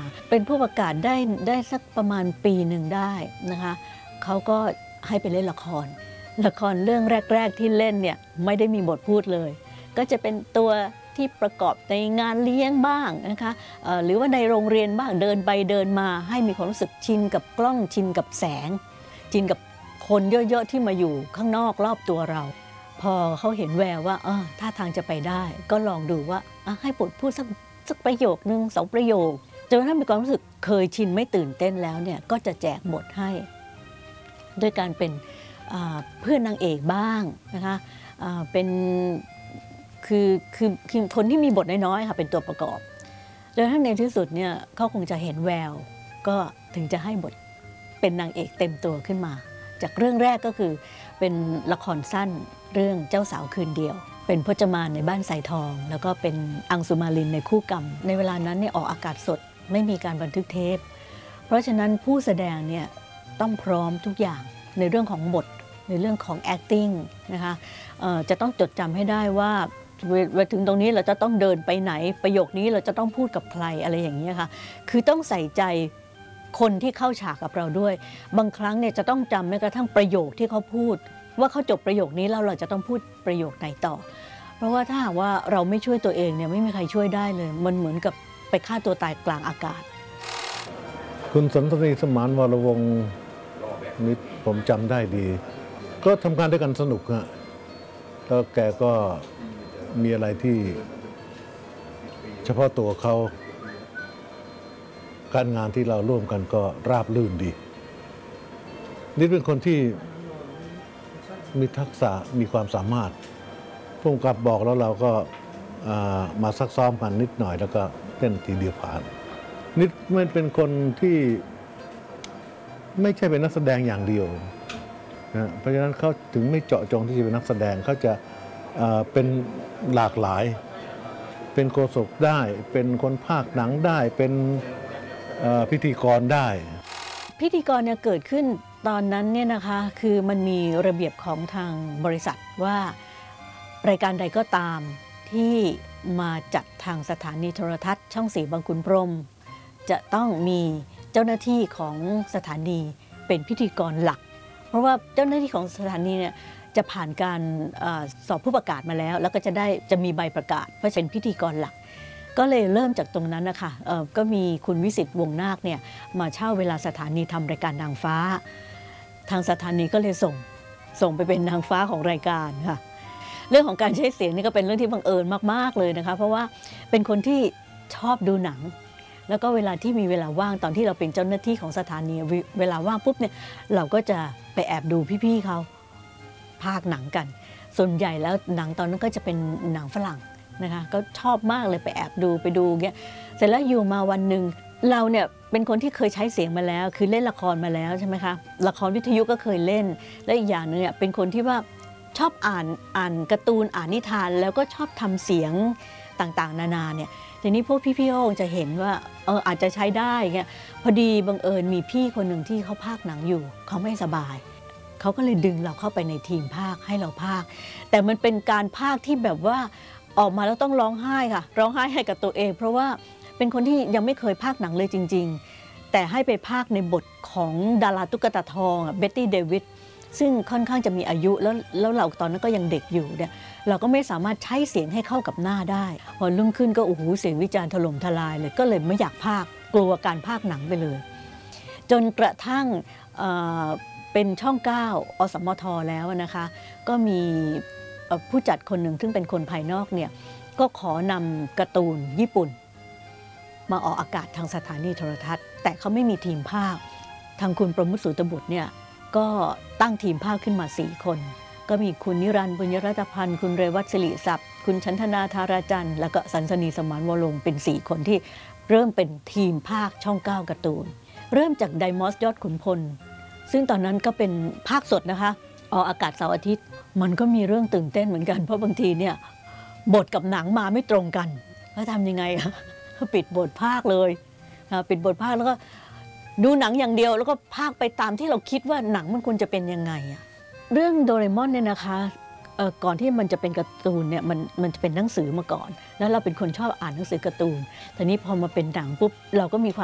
เป็นผู้ประกาศได้สักประมาณปีหนึ่งได้นะคะเขาก็ให้ไปเล่นละครเรื่องแรกๆที่เล่นเนี่ยไม่ได้มีบทพูดเลยก็จะเป็นตัวที่ประกอบในงานเลี้ยงบ้างนะคะหรือว่าในโรงเรียนบ้างเดินไปเดินมาให้มีความรู้สึกชินกับกล้องชินกับแสงชินกับคนเยอะๆที่มาอยู่ข้างนอกรอบตัวเราพอเขาเห็นแววว่าท่าทางจะไปได้ก็ลองดูว่าให้บทพูดสักประโยคนึง2 ประโยคจนกระทั่งมีความรู้สึกเคยชินไม่ตื่นเต้นแล้วเนี่ยก็จะแจกบทให้ด้วยการเป็นเพื่อนนางเอกบ้างนะคะเป็นคือคนที่มีบทน้อยๆค่ะเป็นตัวประกอบจนทั้งในที่สุดเนี่ยเขาคงจะเห็นแววก็ถึงจะให้บทเป็นนางเอกเต็มตัวขึ้นมาจากเรื่องแรกก็คือเป็นละครสั้นเรื่องเจ้าสาวคืนเดียวเป็นพจมานในบ้านสายทองแล้วก็เป็นอังสุมาลินในคู่กรรมในเวลานั้นเนี่ยออกอากาศสดไม่มีการบันทึกเทปเพราะฉะนั้นผู้แสดงเนี่ยต้องพร้อมทุกอย่างในเรื่องของบทในเรื่องของ acting นะคะจะต้องจดจำให้ได้ว่าถึงตรงนี้เราจะต้องเดินไปไหนประโยคนี้เราจะต้องพูดกับใครอะไรอย่างนี้ค่ะคือต้องใส่ใจคนที่เข้าฉากกับเราด้วยบางครั้งเนี่ยจะต้องจำแม้กระทั่งประโยคที่เขาพูดว่าเขาจบประโยคนี้แล้วเราจะต้องพูดประโยคไหนต่อเพราะว่าถ้าหากว่าเราไม่ช่วยตัวเองเนี่ยไม่มีใครช่วยได้เลยมันเหมือนกับไปฆ่าตัวตายกลางอากาศคุณสันสนีสมานวรวงศ์นี่ผมจำได้ดีก็ทำงานด้วยกันสนุกฮะแล้วแกก็มีอะไรที่เฉพาะตัวเขาการงานที่เราร่วมกันก็ราบรื่นดีนี่เป็นคนที่มีทักษะมีความสามารถผู้กำกับบอกแล้วเราก็มาซักซ้อมกันนิดหน่อยแล้วก็เล่นทีเดียวผ่านนิดมันเป็นคนที่ไม่ใช่เป็นนักแสดงอย่างเดียวนะเพราะฉะนั้นเขาถึงไม่เจาะจงที่จะเป็นนักแสดงเขาจะเป็นหลากหลายเป็นโฆษกได้เป็นคนพากย์หนังได้เป็นพิธีกรได้พิธีกรเนี่ยเกิดขึ้นตอนนั้นเนี่ยนะคะคือมันมีระเบียบของทางบริษัทว่ารายการใดก็ตามที่มาจัดทางสถานีโทรทัศน์ช่อง4 บางขุนพรหมจะต้องมีเจ้าหน้าที่ของสถานีเป็นพิธีกรหลักเพราะว่าเจ้าหน้าที่ของสถานีเนี่ยจะผ่านการสอบผู้ประกาศมาแล้วก็จะมีใบประกาศเพราะเป็นพิธีกรหลักก็เลยเริ่มจากตรงนั้นนะคะก็มีคุณวิสิตวงศ์นาคเนี่ยมาเช่าเวลาสถานีทำรายการนางฟ้าทางสถานีก็เลยส่งไปเป็นนางฟ้าของรายการค่ะเรื่องของการใช้เสียงนี่ก็เป็นเรื่องที่บังเอิญมากๆเลยนะคะเพราะว่าเป็นคนที่ชอบดูหนังแล้วก็เวลาที่มีเวลาว่างตอนที่เราเป็นเจ้าหน้าที่ของสถานีเวลาว่างปุ๊บเนี่ยเราก็จะไปแอบดูพี่ๆเขาพากย์หนังกันส่วนใหญ่แล้วหนังตอนนั้นก็จะเป็นหนังฝรั่งนะคะก็ชอบมากเลยไปแอบดูไปดูเงี้ยเสร็จแล้วอยู่มาวันหนึ่งเราเนี่ยเป็นคนที่เคยใช้เสียงมาแล้วคือเล่นละครมาแล้วใช่ไหมคะละครวิทยุก็เคยเล่นและอีกอย่างนึงเนี่ยเป็นคนที่ว่าชอบอ่านการ์ตูนอ่านนิทานแล้วก็ชอบทำเสียงต่างๆนานาเนี่ยทีนี้พวกพี่ๆก็คงจะเห็นว่าอาจจะใช้ได้เงี้ยพอดีบังเอิญมีพี่คนหนึ่งที่เขาพากย์หนังอยู่เขาไม่สบายเขาก็เลยดึงเราเข้าไปในทีมพากย์ให้เราพากย์แต่มันเป็นการพากย์ที่แบบว่าออกมาแล้วต้องร้องไห้ค่ะร้องไห้ให้กับตัวเองเพราะว่าเป็นคนที่ยังไม่เคยพากย์หนังเลยจริงๆแต่ให้ไปพากย์ในบทของดาราตุ๊กตาทองเบ็ตตี้เดวิดซึ่งค่อนข้างจะมีอายุแล้วเราตอนนั้นก็ยังเด็กอยู่เนี่ยเราก็ไม่สามารถใช้เสียงให้เข้ากับหน้าได้พอรุ่งขึ้นก็โอ้โหเสียงวิจารณ์ถล่มทลายเลยก็เลยไม่อยากพากย์กลัวการพากย์หนังไปเลยจนกระทั่งเป็นช่อง9 อสมทแล้วนะคะก็มีผู้จัดคนหนึ่งซึ่งเป็นคนภายนอกเนี่ยก็ขอนำการ์ตูนญี่ปุ่นมาออกอากาศทางสถานีโทรทัศน์แต่เขาไม่มีทีมพากย์ทางคุณประมุขสูตบุตรเนี่ยก็ตั้งทีมพากย์ขึ้นมา4 คนก็มีคุณนิรันดร์บุญยรัตพันธ์คุณเรวัตศิริศัพท์คุณชันธนาธาราจันทร์แล้วก็สันสนีสมานวรวงศ์เป็น4 คนที่เริ่มเป็นทีมพากย์ช่อง9การ์ตูนเริ่มจากไดมอสยอดขุนพลซึ่งตอนนั้นก็เป็นภาคสดนะคะออกอากาศเสาร์อาทิตย์มันก็มีเรื่องตื่นเต้นเหมือนกันเพราะบางทีเนี่ยบทกับหนังมาไม่ตรงกันแล้วทำยังไงปิดบทภาคเลยปิดบทภาคแล้วก็ดูหนังอย่างเดียวแล้วก็ภาคไปตามที่เราคิดว่าหนังมันควรจะเป็นยังไงเรื่องโดเรมอนเนี่ยนะคะก่อนที่มันจะเป็นการ์ตูนเนี่ยมันจะเป็นหนังสือมาก่อนแล้วเราเป็นคนชอบอ่านหนังสือการ์ตูนแต่นี้พอมาเป็นหนังปุ๊บเราก็มีความ